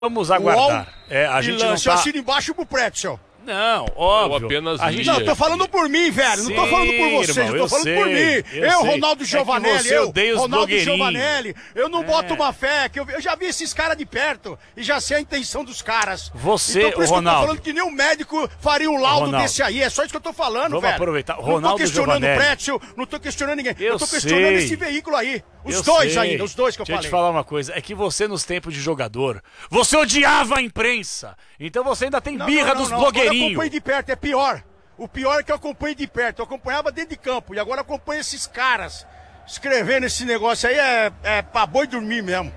Vamos aguardar. A gente não tá... assina embaixo pro Pretzel. Não, óbvio. Eu apenas não, eu tô falando por mim, velho. Não tô falando por vocês, irmão, eu tô falando por mim. Eu, Ronaldo Giovanelli, Ronaldo Giovanelli. Eu não boto uma fé, que eu já vi esses caras de perto e já sei a intenção dos caras. Você, então, por isso Ronaldo. Que eu tô falando que nem um médico faria um laudo desse aí. É só isso que eu tô falando, Vamos velho. Aproveitar. Ronaldo não tô questionando o Pretzel, não tô questionando ninguém. Eu tô questionando esse veículo aí. Os dois que eu falei. Deixa eu te falar uma coisa. É que você, nos tempos de jogador, você odiava a imprensa. Então você ainda tem birra dos blogueirinhos. Eu acompanho de perto, é pior. O pior é que eu acompanho de perto. Eu acompanhava dentro de campo. E agora acompanho esses caras escrevendo esse negócio aí. É pra boi dormir mesmo.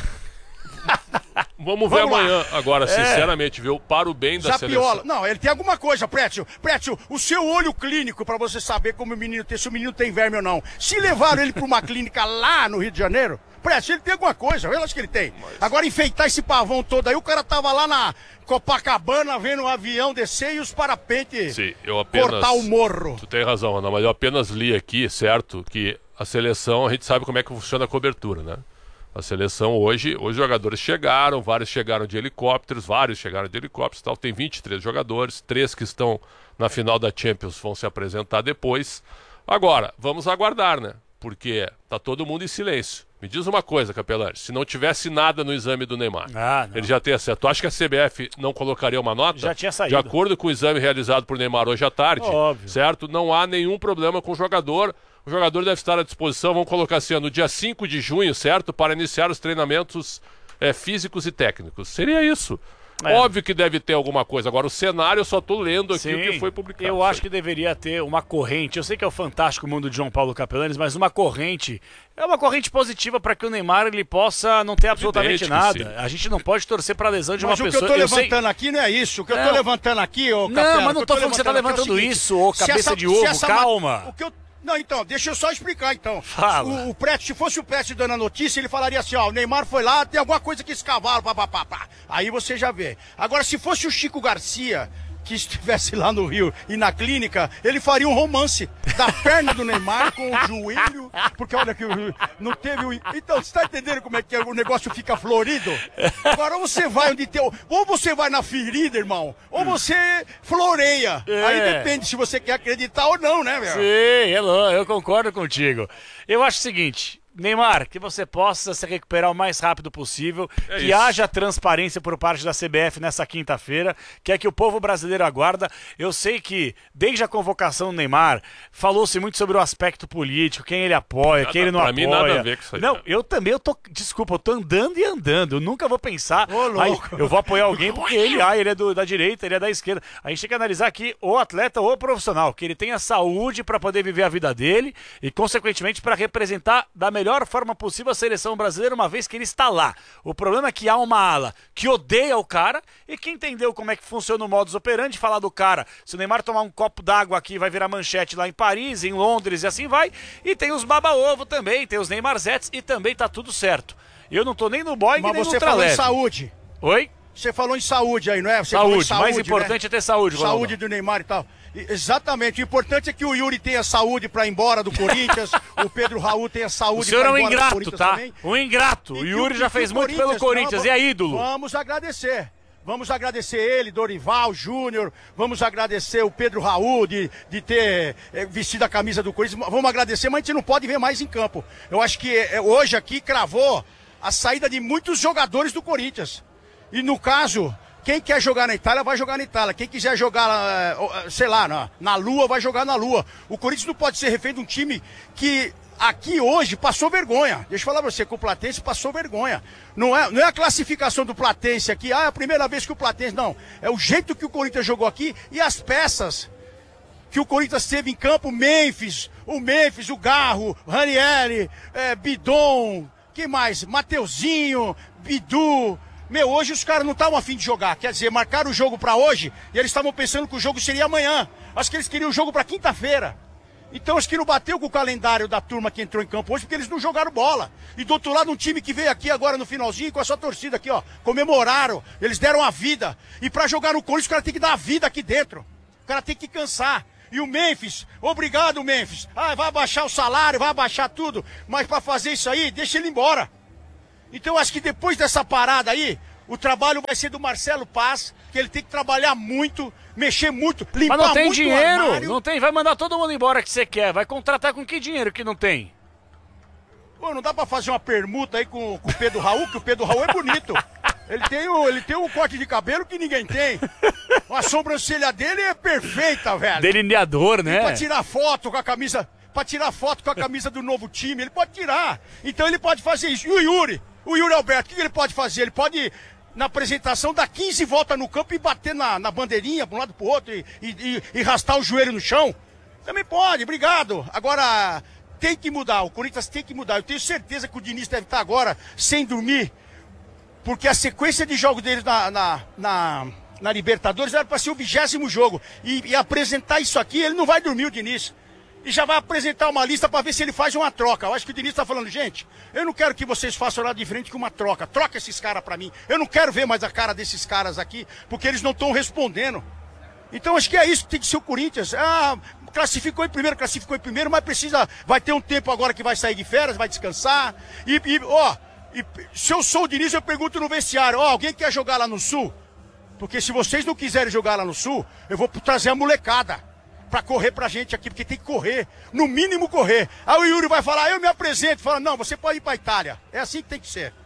Vamos ver amanhã, agora, sinceramente, viu? Para o bem da seleção. Não, ele tem alguma coisa, Pretzel. Pretzel, o seu olho clínico pra você saber como o menino tem, se o menino tem verme ou não. Se levaram ele pra uma clínica lá no Rio de Janeiro, Pretzel, ele tem alguma coisa, eu acho que ele tem. Agora, enfeitar esse pavão todo aí, o cara tava lá na Copacabana vendo um avião descer e os parapentes cortar o morro. Tu tem razão, Ana, mas eu apenas li aqui, certo, que a seleção, a gente sabe como é que funciona a cobertura, né? A seleção hoje, os jogadores chegaram, vários chegaram de helicópteros, tal. Tem 23 jogadores, 3 que estão na final da Champions vão se apresentar depois. Agora, vamos aguardar, né? Porque tá todo mundo em silêncio. Me diz uma coisa, Capelari, se não tivesse nada no exame do Neymar, ele já teria certo. Tu acha que a CBF não colocaria uma nota? Já tinha saído. De acordo com o exame realizado por Neymar hoje à tarde, certo? Não há nenhum problema com o jogador. O jogador deve estar à disposição, vamos colocar assim, no dia 5 de junho, certo? Para iniciar os treinamentos físicos e técnicos. Seria isso. Óbvio que deve ter alguma coisa. Agora, o cenário, eu só estou lendo aqui o que foi publicado. Eu acho que deveria ter uma corrente. Eu sei que é o fantástico mundo de João Paulo Capelanes, mas uma corrente. É uma corrente positiva para que o Neymar ele possa não ter absolutamente nada. A gente não pode torcer para a lesão de uma pessoa. Mas o que eu tô levantando aqui não é isso. O que eu tô levantando aqui, ô Capela... Não, mas não tô falando que você tá levantando isso, ô cabeça de ovo, calma. Não, então, deixa eu só explicar, então. Fala. O Pretzel, se fosse o Pretzel dando a notícia, ele falaria assim, ó, o Neymar foi lá, tem alguma coisa que esse cavalo, pá. Aí você já vê. Agora, se fosse o Chico Garcia, que estivesse lá no Rio e na clínica, ele faria um romance da perna do Neymar com o joelho, porque olha que não teve o... Então, você tá entendendo como é que o negócio fica florido? Agora, você vai onde tem... Ou você vai na ferida, irmão, ou você floreia. Aí depende se você quer acreditar ou não, né, velho? Sim, eu concordo contigo. Eu acho o seguinte... Neymar, que você possa se recuperar o mais rápido possível, que haja transparência por parte da CBF nessa quinta-feira, que é que o povo brasileiro aguarda. Eu sei que, desde a convocação do Neymar, falou-se muito sobre o aspecto político, quem ele apoia, quem ele não apoia. Pra mim, nada a ver com isso aí. Não, eu também, desculpa, eu tô andando e andando, eu nunca vou pensar, eu vou apoiar alguém porque ele é da direita, ele é da esquerda. A gente tem que analisar aqui o atleta ou o profissional, que ele tenha saúde para poder viver a vida dele e, consequentemente, para representar da melhor forma possível a seleção brasileira, uma vez que ele está lá. O problema é que há uma ala que odeia o cara e que entendeu como é que funciona o modus operandi, falar do cara, se o Neymar tomar um copo d'água aqui vai virar manchete lá em Paris, em Londres e assim vai, e tem os baba-ovo também, tem os Neymarzetes e também tá tudo certo. Eu não tô nem no Boeing nem no Ultraleve. Mas você falou em saúde. Oi? Você falou em saúde aí, não é? Você saúde, mais importante, né? É ter saúde. Saúde do Neymar e tal. Exatamente, o importante é que o Yuri tenha saúde pra ir embora do Corinthians, o Pedro Raul tenha saúde pra ir embora do Corinthians. O senhor é um ingrato, tá? Também. Um ingrato. O Yuri já fez muito pelo Corinthians e é ídolo. Vamos agradecer ele, Dorival Júnior, vamos agradecer o Pedro Raul de ter vestido a camisa do Corinthians, vamos agradecer, mas a gente não pode ver mais em campo. Eu acho que hoje aqui cravou a saída de muitos jogadores do Corinthians. E no caso... Quem quer jogar na Itália, vai jogar na Itália. Quem quiser jogar, sei lá, na Lua, vai jogar na Lua. O Corinthians não pode ser refém de um time que aqui hoje passou vergonha. Deixa eu falar pra você, que o Platense passou vergonha. Não é a classificação do Platense aqui, é a primeira vez que o Platense, não. É o jeito que o Corinthians jogou aqui e as peças que o Corinthians teve em campo, o Garro, Ranieri, Bidon, quem mais? Mateuzinho, Bidu... hoje os caras não estavam a fim de jogar. Quer dizer, marcaram o jogo pra hoje e eles estavam pensando que o jogo seria amanhã. Acho que eles queriam o jogo pra quinta-feira. Então acho que não bateu com o calendário da turma que entrou em campo hoje, porque eles não jogaram bola. E do outro lado, um time que veio aqui agora no finalzinho, com a sua torcida aqui, ó, comemoraram, eles deram a vida. E pra jogar no Corinthians, o cara tem que dar a vida aqui dentro. O cara tem que cansar. E o Memphis, obrigado Memphis. Vai abaixar o salário, vai abaixar tudo. Mas pra fazer isso aí, deixa ele embora. Então acho que depois dessa parada aí, O trabalho vai ser do Marcelo Paz, que ele tem que trabalhar muito, mexer muito, limpar Mas não tem muito dinheiro, o armário. não tem, vai mandar todo mundo embora que você quer. Vai contratar com que dinheiro que não tem? Pô, não dá pra fazer uma permuta aí com o Pedro Raul, que o Pedro Raul é bonito. Ele tem um corte de cabelo que ninguém tem. A sobrancelha dele é perfeita, velho. Delineador, né? E pra tirar foto com a camisa, do novo time, ele pode tirar. Então ele pode fazer isso. E o Yuri Alberto, o que ele pode fazer? Ele pode, na apresentação, dar 15 voltas no campo e bater na bandeirinha, de um lado pro outro, e arrastar o joelho no chão. Também pode, obrigado. Agora, tem que mudar, o Corinthians tem que mudar. Eu tenho certeza que o Diniz deve estar agora sem dormir, porque a sequência de jogos deles na Libertadores era para ser o 20º jogo. E apresentar isso aqui, ele não vai dormir, o Diniz. E já vai apresentar uma lista para ver se ele faz uma troca. Eu acho que o Diniz está falando, gente, eu não quero que vocês façam nada diferente que uma troca. Troca esses caras para mim. Eu não quero ver mais a cara desses caras aqui, porque eles não estão respondendo. Então acho que é isso que tem que ser o Corinthians. Classificou em primeiro, mas vai ter um tempo agora que vai sair de férias, vai descansar. E se eu sou o Diniz, eu pergunto no vestiário, alguém quer jogar lá no Sul? Porque se vocês não quiserem jogar lá no Sul, eu vou trazer a molecada pra correr pra gente aqui, porque tem que correr, no mínimo correr. Aí o Yuri vai falar, eu me apresento, fala, não, você pode ir pra Itália. É assim que tem que ser.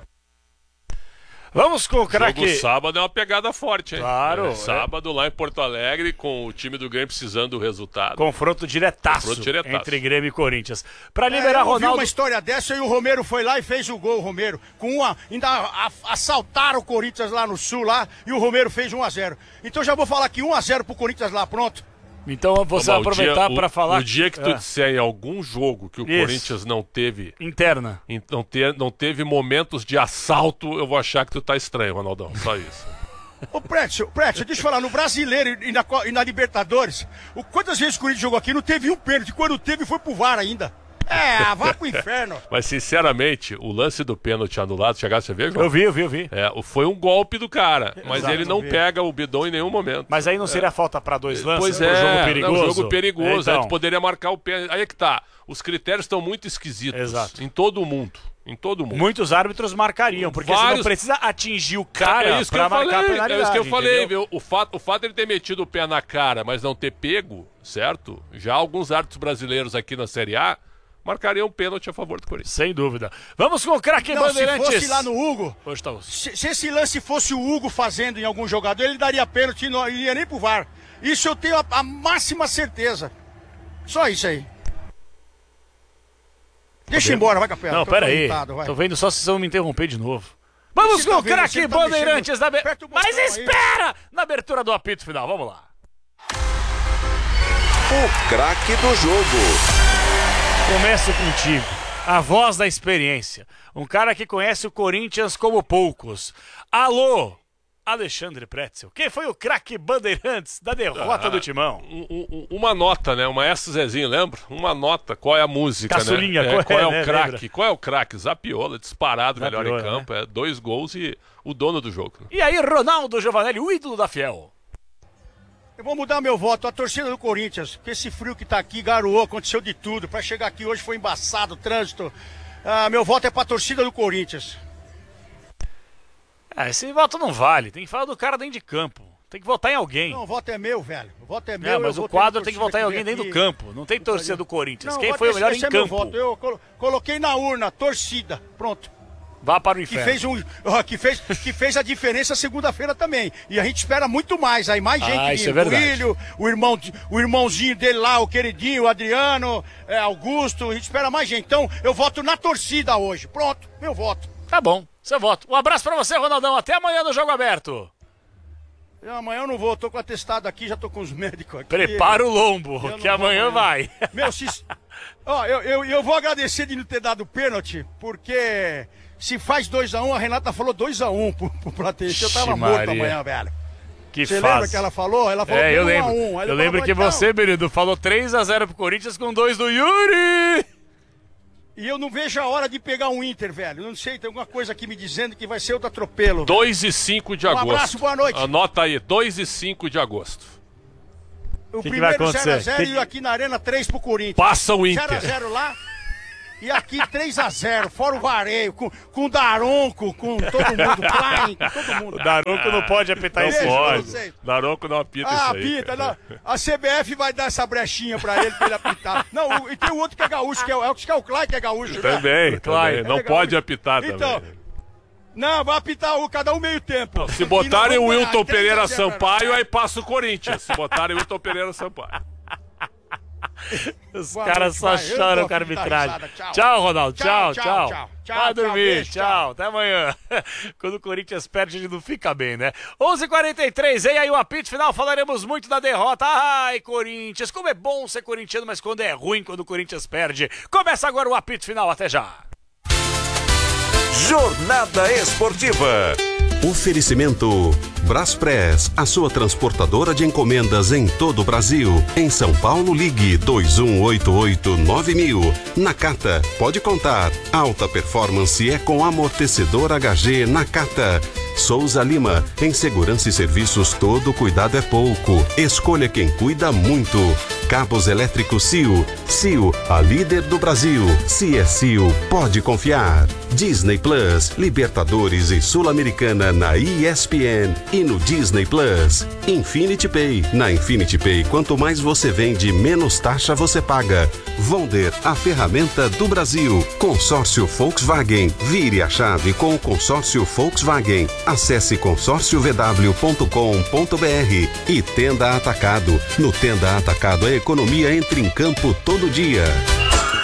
Vamos com o craque. Jogo sábado é uma pegada forte, hein? Claro. Sábado lá em Porto Alegre, com o time do Grêmio precisando do resultado. Confronto diretaço, entre Grêmio e Corinthians. Pra liberar eu Ronaldo... vi uma história dessa e o Romero foi lá e fez o gol, o Romero. Ainda assaltaram o Corinthians lá no Sul, lá, e o Romero fez 1-0. Então já vou falar aqui, 1-0 pro Corinthians lá, pronto. Então você vai aproveitar para falar... No dia que tu disser em algum jogo que o Corinthians não teve... Interna. Não teve momentos de assalto, eu vou achar que tu tá estranho, Ronaldão. Só isso. Ô, Prétio, deixa eu falar, no Brasileiro e na Libertadores, quantas vezes o Corinthians jogou aqui, não teve um pênalti. Quando teve, foi pro VAR ainda. Vai pro inferno. Mas, sinceramente, o lance do pênalti anulado, chegasse a ver, João? Eu vi. Foi um golpe do cara, mas Exato, ele não pega o bidão em nenhum momento. Mas aí não seria falta para 2 lances? Pois é, jogo perigoso. Um jogo perigoso, então. aí tu poderia marcar o pênalti. Aí é que tá, os critérios estão muito esquisitos. Exato. Em todo o mundo. Muitos árbitros marcariam, porque você não precisa atingir o cara isso pra marcar a penalidade. É isso que eu falei, viu? O fato de ele ter metido o pé na cara, mas não ter pego, certo? Já alguns árbitros brasileiros aqui na Série A marcariam um pênalti a favor do Corinthians. Sem dúvida. Vamos com o craque Bandeirantes. Se fosse lá no Hugo, Hoje tá se esse lance fosse o Hugo fazendo em algum jogador, ele daria pênalti e não iria nem pro VAR. Isso eu tenho a máxima certeza. Só isso aí. Deixa eu ir embora, vai, Capela. Não, pera aí. Tô vendo só se vocês vão me interromper de novo. Vamos com o craque Bandeirantes. Mas espera! Na abertura do apito final, vamos lá. O craque do jogo. Começo contigo, a voz da experiência, um cara que conhece o Corinthians como poucos. Alô, Alexandre Pretzel, quem foi o craque Bandeirantes da derrota do Timão? Uma nota, né? Uma S Zezinho, lembra? Uma nota, qual é a música, Caçulinha, né? Qual é o né? craque? Lembra? Qual é o craque? Zapiola, disparado, Zapiola, melhor em campo, 2 gols e o dono do jogo. E aí, Ronaldo Giovanelli, o ídolo da Fiel. Eu vou mudar meu voto, a torcida do Corinthians, porque esse frio que tá aqui, garoou, aconteceu de tudo. Pra chegar aqui hoje foi embaçado o trânsito. Meu voto é pra torcida do Corinthians. Esse voto não vale, tem que falar do cara dentro de campo. Tem que votar em alguém. Não, o voto é meu, velho. O voto é meu. Mas o quadro tem que votar em alguém dentro do campo. Não tem torcida do Corinthians. Quem foi o melhor em campo? Meu voto. Eu coloquei na urna, torcida. Pronto. Vá para o inferno. Que fez a diferença segunda-feira também. E a gente espera muito mais. Aí mais gente isso é verdade. O Coelho, o irmãozinho dele lá, o queridinho, o Adriano, Augusto. A gente espera mais gente. Então eu voto na torcida hoje. Pronto, meu voto. Tá bom, seu voto. Um abraço pra você, Ronaldão. Até amanhã no Jogo Aberto. Amanhã eu não vou, tô com atestado aqui, já tô com os médicos aqui. Prepara o lombo, que amanhã vai. Meu, eu vou agradecer de não ter dado pênalti, porque se faz 2-1, a Renata falou 2-1 pro Platense. Eu tava morto amanhã, velho. Você lembra que ela falou? Ela falou eu 1-1. lembro. Eu lembro que você, Berido, falou 3-0 pro Corinthians com 2 do Yuri. E eu não vejo a hora de pegar um Inter, velho. Não sei, tem alguma coisa aqui me dizendo que vai ser outro atropelo. 2 e 5 de agosto. Um abraço, boa noite. Anota aí, 2 e 5 de agosto. O primeiro 0-0 e aqui na Arena 3 pro Corinthians. Passa o Inter. 0-0 lá. E aqui 3-0, fora o vareio, com o Daronco, com todo mundo, Klein, com todo mundo. O Daronco não pode apitar isso. Não pode. Daronco não apita isso aí. Apita, não. A CBF vai dar essa brechinha pra ele apitar. Não, e tem o outro que é gaúcho, que é o Klein que é gaúcho. Também. Não pode apitar então, também. Não, vai apitar cada um meio tempo. Não, se botarem o Wilton Pereira Sampaio, aí passa o Corinthians. Se botarem o Wilton Pereira Sampaio. Os caras só choram com a arbitragem. Tchau, Ronaldo. Tchau. Vai dormir. Tchau. Até amanhã. Quando o Corinthians perde, ele não fica bem, né? 11h43, e aí o apito final. Falaremos muito da derrota. Ai, Corinthians. Como é bom ser corintiano, mas quando é ruim, quando o Corinthians perde. Começa agora o apito final. Até já. Jornada Esportiva. Oferecimento Braspress, a sua transportadora de encomendas em todo o Brasil. Em São Paulo, ligue 2188-9000. Nakata, pode contar. Alta performance é com amortecedor HG Nakata. Souza Lima, em segurança e serviços todo cuidado é pouco. Escolha quem cuida muito. Cabos elétricos CIO. CIO, a líder do Brasil. Se é CIO, pode confiar. Disney Plus, Libertadores e Sul-Americana na ESPN e no Disney Plus. Infinity Pay. Na Infinity Pay, quanto mais você vende, menos taxa você paga. Vonder, a ferramenta do Brasil. Consórcio Volkswagen. Vire a chave com o consórcio Volkswagen. Acesse consórciovw.com.br e Tenda Atacado. No Tenda Atacado, a economia entra em campo todo dia.